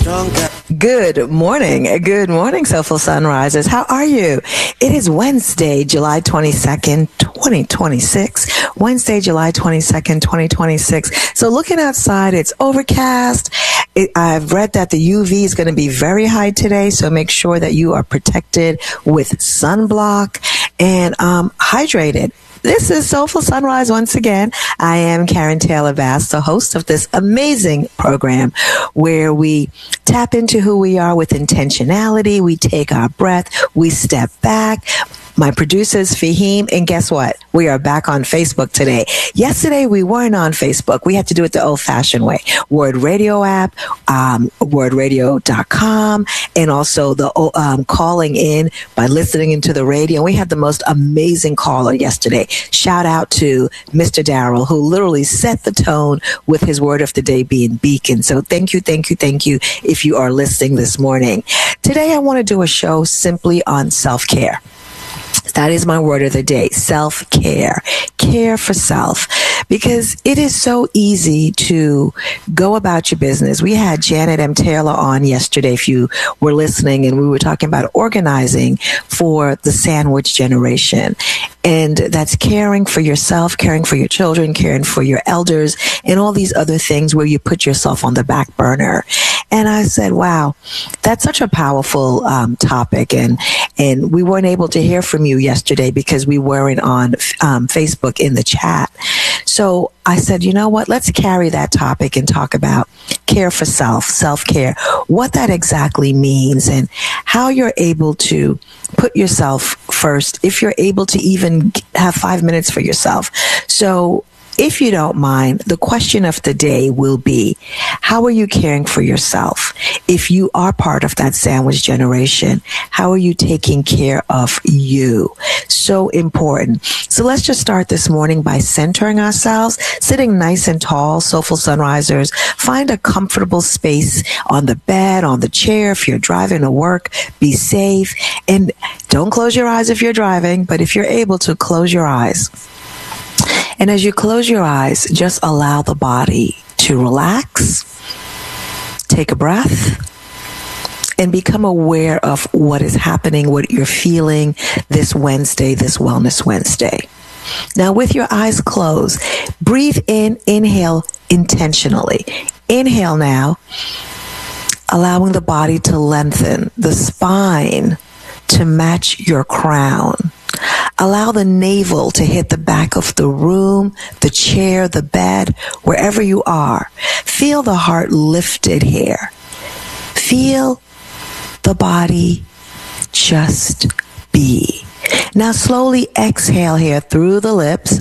Good morning. Good morning, Soulful Sunrisers. How are you? It is Wednesday, July 22nd, 2026. Wednesday, July 22nd, 2026. So looking outside, it's overcast. I've read that the UV is going to be very high today, so make sure that you are protected with sunblock and hydrated. This is Soulful Sunrise once again. I am Karen Taylor Bass, the host of this amazing program where we tap into who we are with intentionality. We take our breath. We step back. My producer is Fahim, and guess what? We are back on Facebook today. Yesterday, we weren't on Facebook. We had to do it the old-fashioned way. Word Radio app, wordradio.com, and also the calling in by listening into the radio. And we had the most amazing caller yesterday. Shout out to Mr. Darrell, who literally set the tone with his word of the day being beacon. So thank you if you are listening this morning. Today, I want to do a show simply on self-care. That is my word of the day, self-care, care for self, because it is so easy to go about your business. We had Janet M. Taylor on yesterday, if you were listening, and we were talking about organizing for the sandwich generation. And that's caring for yourself, caring for your children, caring for your elders, and all these other things where you put yourself on the back burner. And I said, wow, that's such a powerful topic. And we weren't able to hear from you yesterday because we weren't on Facebook in the chat. So I said, you know what? Let's carry that topic and talk about care for self, self-care, what that exactly means, and how you're able to put yourself first, if you're able to even have 5 minutes for yourself. So if you don't mind, the question of the day will be, how are you caring for yourself? If you are part of that sandwich generation, how are you taking care of you? So important. So let's just start this morning by centering ourselves, sitting nice and tall, Soulful Sunrisers. Find a comfortable space on the bed, on the chair. If you're driving to work, be safe. And don't close your eyes if you're driving, but if you're able to, close your eyes. And as you close your eyes, just allow the body to relax, take a breath, and become aware of what is happening, what you're feeling this Wednesday, this Wellness Wednesday. Now, with your eyes closed, breathe in, inhale intentionally. Inhale now, allowing the body to lengthen, the spine to match your crown. Allow the navel to hit the back of the room, the chair, the bed, wherever you are. Feel the heart lifted here. Feel the body just be. Now slowly exhale here through the lips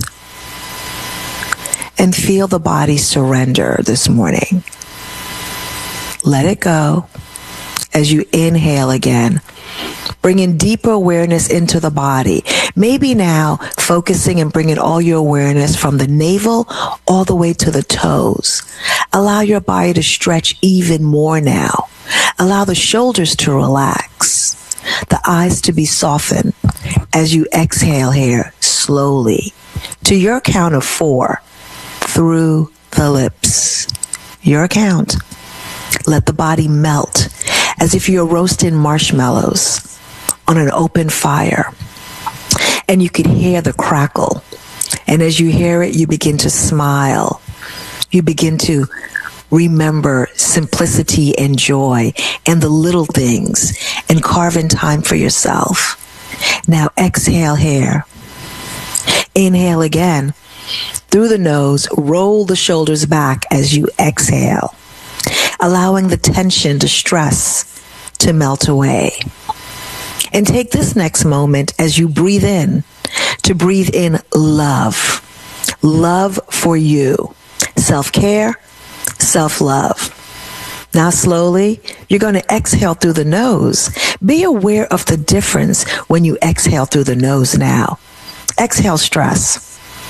and feel the body surrender this morning. Let it go as you inhale again. Bringing deeper awareness into the body. Maybe now focusing and bringing all your awareness from the navel all the way to the toes. Allow your body to stretch even more now. Allow the shoulders to relax. The eyes to be softened as you exhale here slowly. To your count of 4 through the lips. Your count. Let the body melt as if you're roasting marshmallows on an open fire. And you could hear the crackle. And as you hear it, you begin to smile. You begin to remember simplicity and joy and the little things and carve in time for yourself. Now exhale here. Inhale again. Through the nose, roll the shoulders back as you exhale, allowing the tension, the stress to melt away. And take this next moment as you breathe in, to breathe in love. Love for you. Self-care, self-love. Now slowly, you're going to exhale through the nose. Be aware of the difference when you exhale through the nose now. Exhale stress.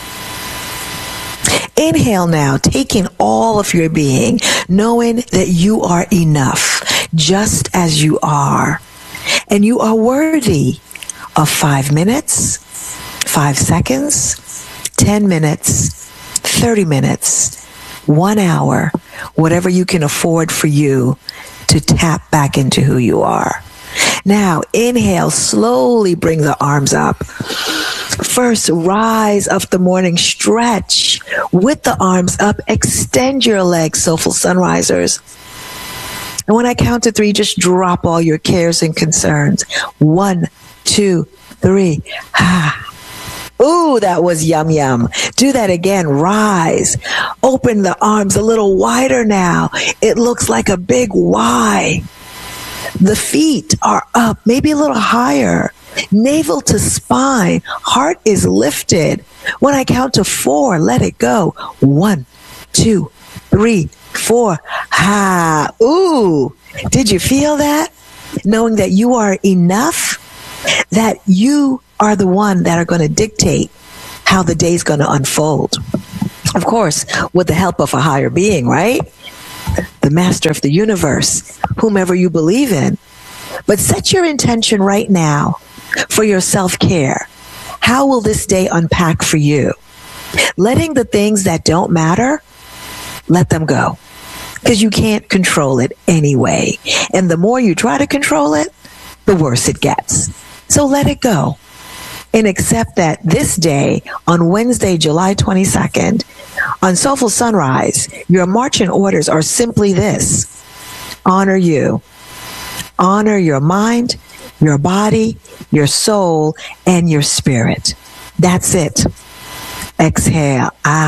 Inhale now, taking all of your being, knowing that you are enough, just as you are. And you are worthy of 5 minutes, 5 seconds, 10 minutes, 30 minutes, 1 hour, whatever you can afford for you to tap back into who you are. Now, inhale, slowly bring the arms up. First, rise up the morning, stretch with the arms up, extend your legs, Soulful Sunrisers. And when I count to 3, just drop all your cares and concerns. 1, 2, 3. Ooh, that was yum, yum. Do that again. Rise. Open the arms a little wider now. It looks like a big Y. The feet are up, maybe a little higher. Navel to spine. Heart is lifted. When I count to 4, let it go. 1, 2, 3, 4. Ooh. Did you feel that? Knowing that you are enough, that you are the one that are going to dictate how the day's going to unfold. Of course, with the help of a higher being, right? The master of the universe, whomever you believe in. But set your intention right now for your self-care. How will this day unpack for you? Letting the things that don't matter, let them go. Because you can't control it anyway. And the more you try to control it, the worse it gets. So let it go. And accept that this day, on Wednesday, July 22nd, on Soulful Sunrise, your marching orders are simply this. Honor you. Honor your mind, your body, your soul, and your spirit. That's it. Exhale.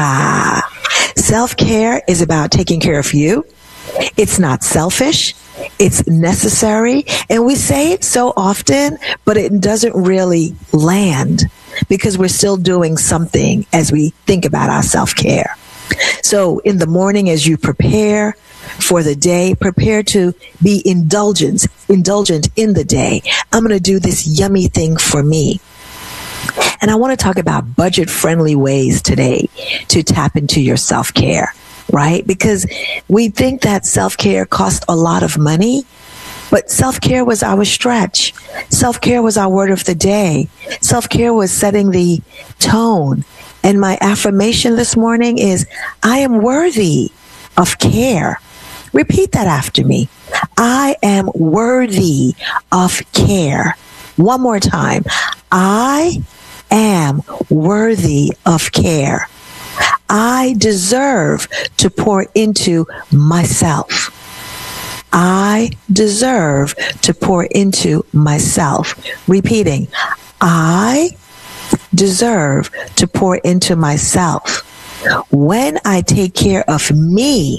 Self-care is about taking care of you. It's not selfish. It's necessary. And we say it so often, but it doesn't really land because we're still doing something as we think about our self-care. So in the morning, as you prepare for the day, prepare to be indulgent in the day. I'm going to do this yummy thing for me. And I want to talk about budget-friendly ways today to tap into your self-care, right? Because we think that self-care costs a lot of money, but self-care was our stretch. Self-care was our word of the day. Self-care was setting the tone. And my affirmation this morning is, I am worthy of care. Repeat that after me. I am worthy of care. One more time. I am worthy of care. I deserve to pour into myself. I deserve to pour into myself. Repeating, I deserve to pour into myself. When I take care of me,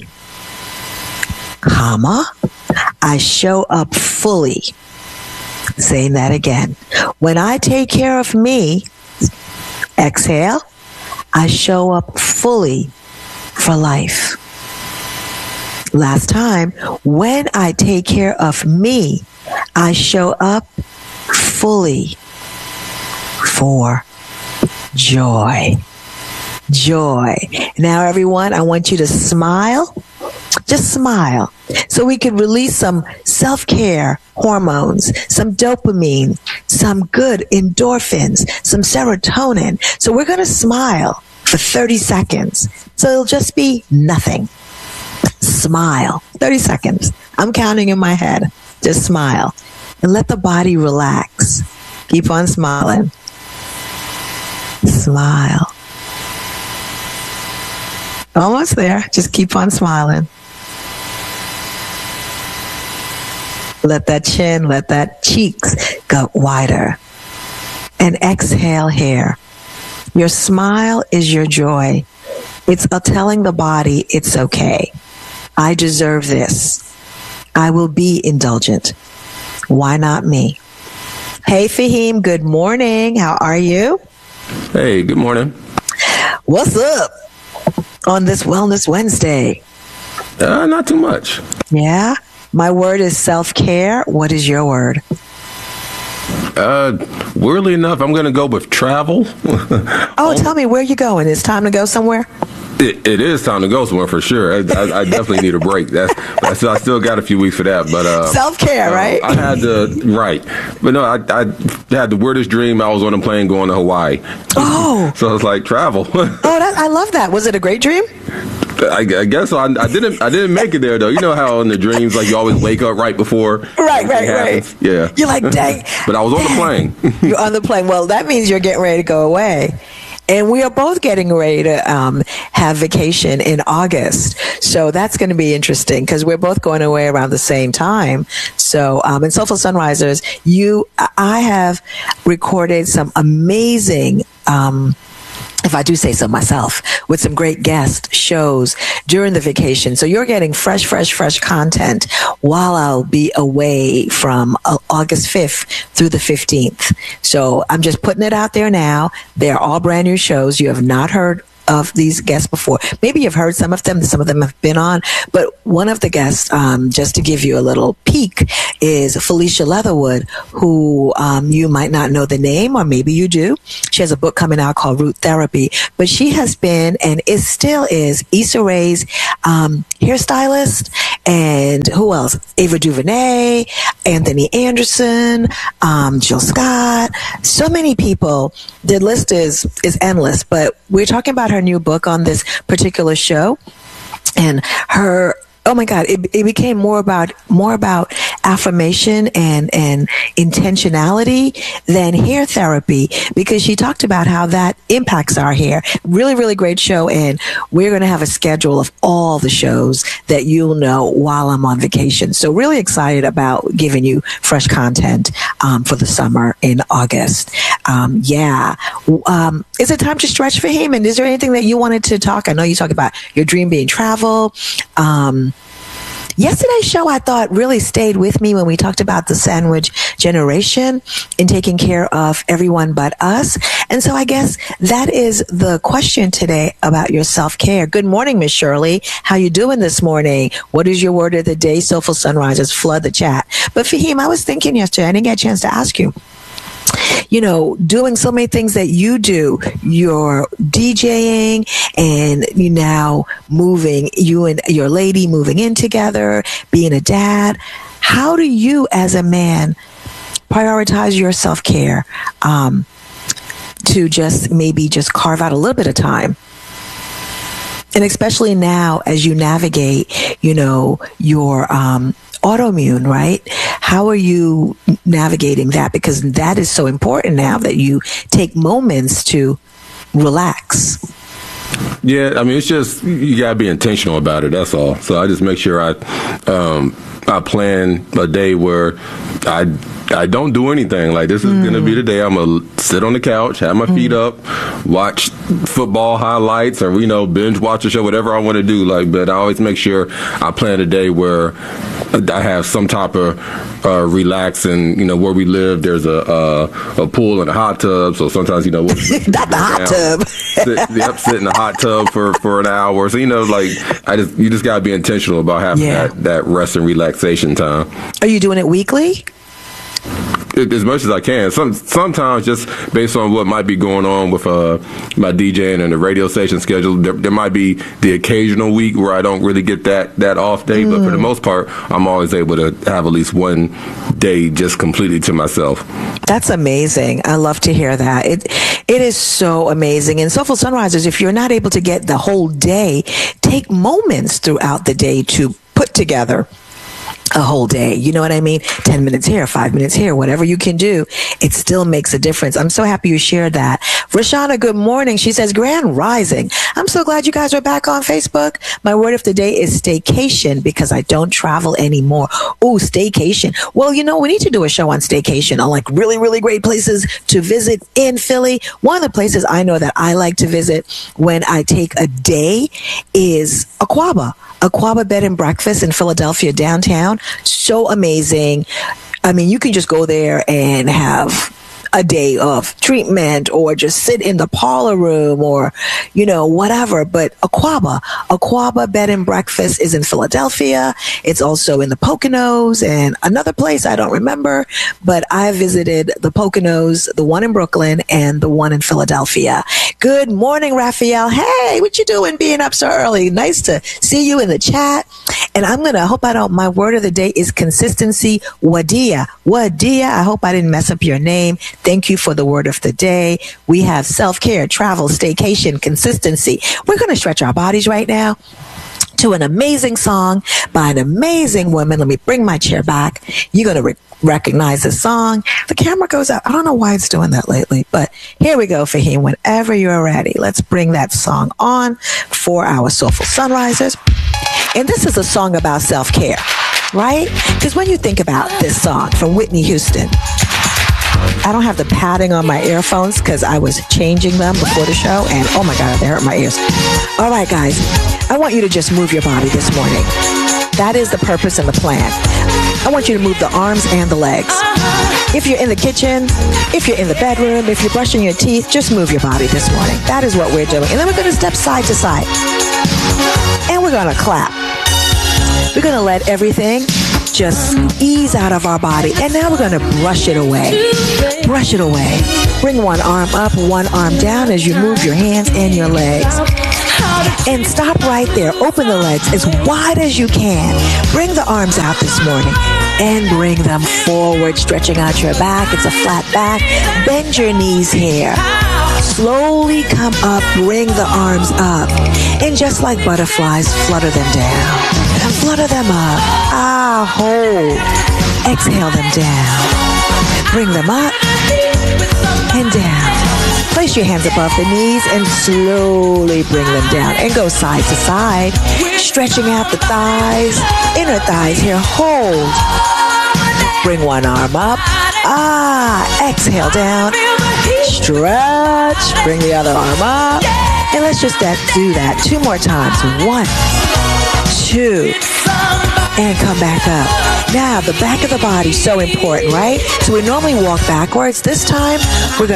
I show up fully. Saying that again. When I take care of me, exhale, I show up fully for life. Last time, when I take care of me, I show up fully for joy. Joy. Now, everyone, I want you to smile. Just smile so we can release some self-care hormones, some dopamine, some good endorphins, some serotonin. So we're going to smile for 30 seconds. So it'll just be nothing. Smile. 30 seconds. I'm counting in my head. Just smile and let the body relax. Keep on smiling. Smile. Almost there. Just keep on smiling. Let that chin, let that cheeks go wider. And exhale here. Your smile is your joy. It's telling the body it's okay. I deserve this. I will be indulgent. Why not me? Hey, Fahim, good morning. How are you? Hey, good morning. What's up on this Wellness Wednesday? Not too much. Yeah? My word is self-care. What is your word? Weirdly enough, I'm going to go with travel. Tell me, where you going? It's time to go somewhere? It is time to go somewhere for sure. I definitely need a break. I still got a few weeks for that. But self-care, right? I had but no, I had the weirdest dream. I was on a plane going to Hawaii. Oh, so it's like travel. I love that. Was it a great dream? I guess so. I didn't make it there though. You know how in the dreams, like you always wake up right before. Right. Yeah. You're like, dang. But I was on the plane. You're on the plane. Well, that means you're getting ready to go away. And we are both getting ready to have vacation in August. So that's going to be interesting because we're both going away around the same time. So in Soulful Sunrisers, I have recorded some amazing if I do say so myself, with some great guest shows during the vacation. So you're getting fresh content while I'll be away from August 5th through the 15th. So I'm just putting it out there now. They're all brand new shows. You have not heard of these guests before. Maybe you've heard some of them have been on, but one of the guests, just to give you a little peek, is Felicia Leatherwood, who you might not know the name, or maybe you do. She has a book coming out called Root Therapy, but she has been and still is Issa Rae's hairstylist, and who else? Ava DuVernay, Anthony Anderson, Jill Scott, so many people. The list is endless, but we're talking about her new book on this particular show, and her, oh my God, it became more about affirmation and intentionality than hair therapy, because she talked about how that impacts our hair. Really, really great show. And we're going to have a schedule of all the shows that you'll know while I'm on vacation. So really excited about giving you fresh content for the summer in August. Is it time to stretch for him? And is there anything that you wanted to talk? I know you talked about your dream being travel. Yesterday's show, I thought, really stayed with me when we talked about the sandwich generation and taking care of everyone but us. And so I guess that is the question today about your self-care. Good morning, Miss Shirley. How you doing this morning? What is your word of the day? Soulful Sunrisers, flood the chat. But Fahim, I was thinking yesterday, I didn't get a chance to ask you. You know, doing so many things that you do, you're DJing and you now moving, you and your lady moving in together, being a dad. How do you as a man prioritize your self-care to just carve out a little bit of time? And especially now as you navigate, your autoimmune, right? How are you navigating that? Because that is so important now that you take moments to relax. Yeah, I mean, it's just, you gotta be intentional about it. That's all. So I just make sure I plan a day where I don't do anything. Like, this is going to be the day I'm going to sit on the couch, have my feet up, watch football highlights, or, binge watch a show, whatever I want to do. Like, but I always make sure I plan a day where I have some type of relaxing. Where we live, there's a pool and a hot tub. So sometimes, not the hot tub. Sit in the hot tub for an hour. So, you just got to be intentional about having that rest and relaxation time. Are you doing it weekly? As much as I can. Sometimes just based on what might be going on with my DJing and the radio station schedule, there might be the occasional week where I don't really get that off day. But for the most part, I'm always able to have at least one day just completely to myself. That's amazing. I love to hear that. It is so amazing. And Soulful Sunrisers, if you're not able to get the whole day, take moments throughout the day to put together a whole day. You know what I mean? 10 minutes here, 5 minutes here, whatever you can do, it still makes a difference. I'm so happy you shared that. Rashana, good morning. She says, Grand Rising. I'm so glad you guys are back on Facebook. My word of the day is staycation because I don't travel anymore. Oh, staycation. Well, we need to do a show on staycation, on like really, really great places to visit in Philly. One of the places I know that I like to visit when I take a day is Aquaba Bed and Breakfast in Philadelphia downtown. So amazing. I mean, you can just go there and have a day of treatment or just sit in the parlor room or, whatever. But Aquaba Bed and Breakfast is in Philadelphia. It's also in the Poconos and another place I don't remember, but I visited the Poconos, the one in Brooklyn and the one in Philadelphia. Good morning, Raphael. Hey, what you doing being up so early? Nice to see you in the chat. And my word of the day is consistency. Wadia. Wadia. I hope I didn't mess up your name. Thank you for the word of the day. We have self-care, travel, staycation, consistency. We're going to stretch our bodies right now to an amazing song by an amazing woman. Let me bring my chair back. You're going to recognize the song. The camera goes up. I don't know why it's doing that lately, but here we go, Fahim. Whenever you're ready, let's bring that song on for our Soulful Sunrisers. And this is a song about self-care, right? Because when you think about this song from Whitney Houston, I don't have the padding on my earphones because I was changing them before the show, and oh my God, they hurt my ears. All right, guys, I want you to just move your body this morning. That is the purpose and the plan. I want you to move the arms and the legs. If you're in the kitchen, if you're in the bedroom, if you're brushing your teeth, just move your body this morning. That is what we're doing. And then we're going to step side to side. And we're going to clap. We're going to let everything just ease out of our body. And now we're going to brush it away. Brush it away. Bring one arm up, one arm down as you move your hands and your legs. And stop right there. Open the legs as wide as you can. Bring the arms out this morning and bring them forward, stretching out your back. It's a flat back. Bend your knees here. Slowly come up, bring the arms up. And just like butterflies, flutter them down. Flutter them up. Hold. Exhale them down. Bring them up and down. Place your hands above the knees and slowly bring them down. And go side to side, stretching out the thighs, inner thighs here. Hold. Bring one arm up. Exhale down. Stretch. Bring the other arm up. And let's just do that 2 more times. 1, 2, and come back up. Now, the back of the body is so important, right? So we normally walk backwards. This time, we're going